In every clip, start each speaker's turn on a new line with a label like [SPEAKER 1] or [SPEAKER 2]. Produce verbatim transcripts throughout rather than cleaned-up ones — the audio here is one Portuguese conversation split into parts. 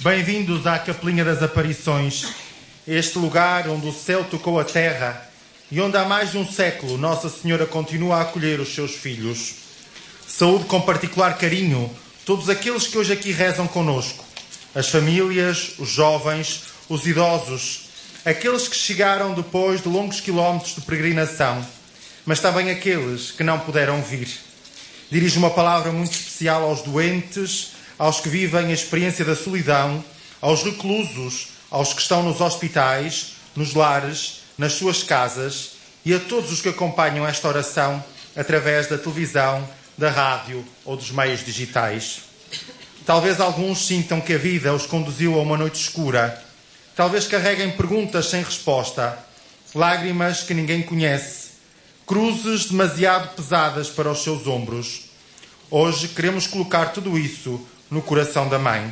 [SPEAKER 1] Bem-vindos à Capelinha das Aparições, este lugar onde o céu tocou a terra e onde há mais de um século Nossa Senhora continua a acolher os seus filhos. Saúde com particular carinho todos aqueles que hoje aqui rezam connosco, as famílias, os jovens, os idosos, aqueles que chegaram depois de longos quilómetros de peregrinação, mas também aqueles que não puderam vir. Dirijo uma palavra muito especial aos doentes, aos que vivem a experiência da solidão, aos reclusos, aos que estão nos hospitais, nos lares, nas suas casas e a todos os que acompanham esta oração através da televisão, da rádio ou dos meios digitais. Talvez alguns sintam que a vida os conduziu a uma noite escura. Talvez carreguem perguntas sem resposta, lágrimas que ninguém conhece, cruzes demasiado pesadas para os seus ombros. Hoje queremos colocar tudo isso no coração da Mãe.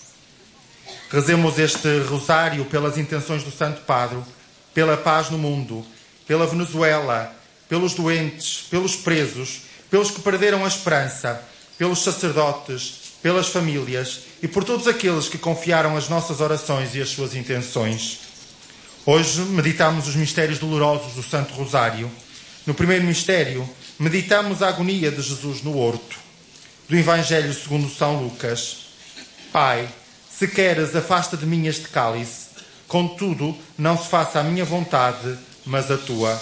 [SPEAKER 1] Rezemos este rosário pelas intenções do Santo Padre, pela paz no mundo, pela Venezuela, pelos doentes, pelos presos, pelos que perderam a esperança, pelos sacerdotes, pelas famílias e por todos aqueles que confiaram as nossas orações e as suas intenções. Hoje meditamos os mistérios dolorosos do Santo Rosário. No primeiro mistério, meditamos a agonia de Jesus no horto. Do Evangelho segundo São Lucas. Pai, se queres, afasta de mim este cálice. Contudo, não se faça a minha vontade, mas a tua.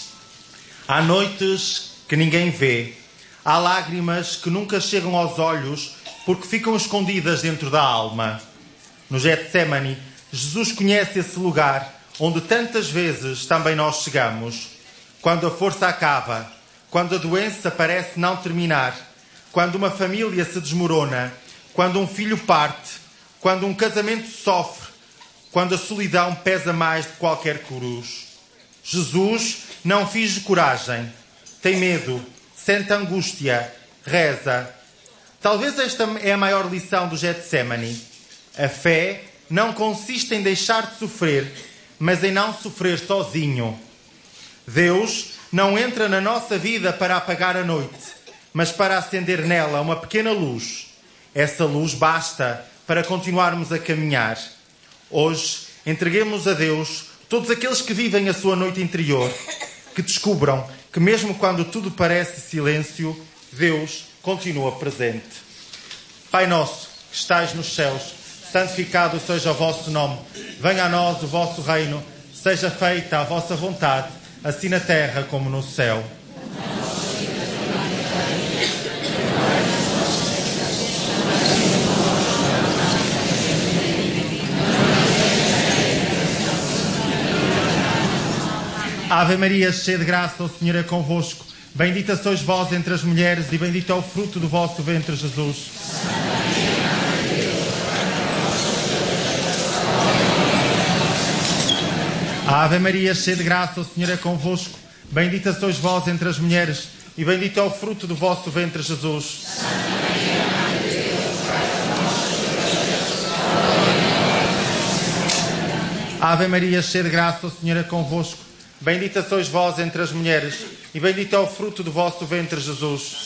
[SPEAKER 1] Há noites que ninguém vê. Há lágrimas que nunca chegam aos olhos porque ficam escondidas dentro da alma. No Getsémani, Jesus conhece esse lugar onde tantas vezes também nós chegamos. Quando a força acaba, quando a doença parece não terminar, quando uma família se desmorona, quando um filho parte, quando um casamento sofre, quando a solidão pesa mais de qualquer cruz. Jesus não finge coragem, tem medo, sente angústia, reza. Talvez esta é a maior lição do Getsémani. A fé não consiste em deixar de sofrer, mas em não sofrer sozinho. Deus não entra na nossa vida para apagar a noite, mas para acender nela uma pequena luz. Essa luz basta para continuarmos a caminhar. Hoje, entreguemos a Deus todos aqueles que vivem a sua noite interior, que descubram que mesmo quando tudo parece silêncio, Deus continua presente. Pai nosso, que estais nos céus, santificado seja o vosso nome. Venha a nós o vosso reino, seja feita a vossa vontade, assim na terra como no céu. Ave Maria, cheia de graça, o Senhor é convosco. Bendita sois vós entre as mulheres e bendito é o fruto do vosso ventre, Jesus. Ave Maria, cheia de graça, o Senhor é convosco. Bendita sois vós entre as mulheres e bendito é o fruto do vosso ventre, Jesus. Ave Maria, cheia de graça, o Senhor é convosco. Bendita sois vós entre as mulheres, e bendito é o fruto do vosso ventre, Jesus.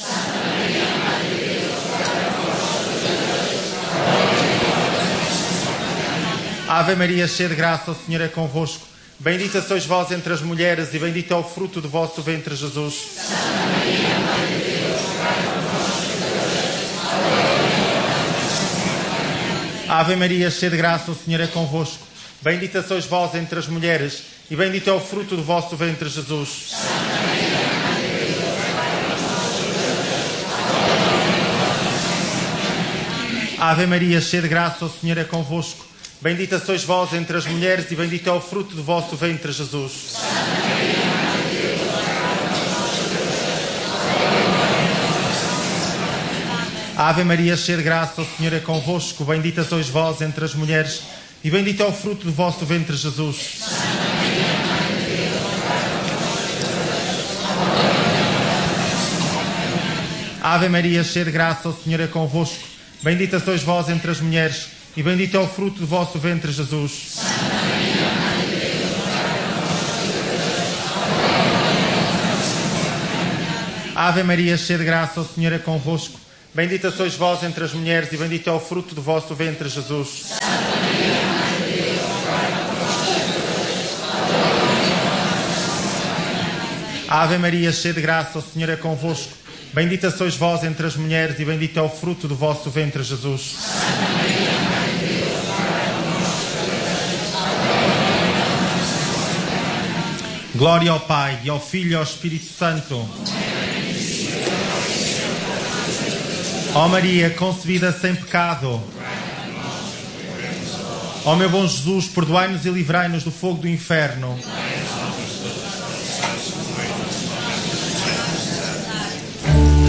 [SPEAKER 1] Ave Maria, cheia de graça, o Senhor é convosco. Bendita sois vós entre as mulheres, e bendito é o fruto do vosso ventre, Jesus. Ave Maria, cheia de graça, o Senhor é convosco. Bendita sois vós entre as mulheres, e bendito é o fruto do vosso ventre, Jesus. Ave Maria, cheia de graça, o Senhor é convosco. Bendita sois vós entre as mulheres, e bendito é o fruto do vosso ventre, Jesus. Ave Maria, cheia de graça, o Senhor é convosco. Bendita sois vós entre as mulheres, e bendito é o fruto do vosso ventre, Jesus. Ave Maria, cheia de graça, o Senhor é convosco. Bendita sois vós entre as mulheres, e bendito é o fruto do vosso ventre, Jesus. Ave Maria, cheia de graça, o Senhor é convosco. Bendita sois vós entre as mulheres e bendito é o fruto do vosso ventre, Jesus. Santa Maria, Mãe de Deus, rogai por nós, pecadores, agora. Ave Maria, cheia de graça, o Senhor é convosco. Bendita sois vós entre as mulheres e bendito é o fruto do vosso ventre, Jesus. Santa Maria, Mãe de Deus, rogai por nós, pecadores, agora. Glória ao Pai, e ao Filho e ao Espírito Santo. Ó Maria, concebida sem pecado. Ó meu bom Jesus, perdoai-nos e livrai-nos do fogo do inferno.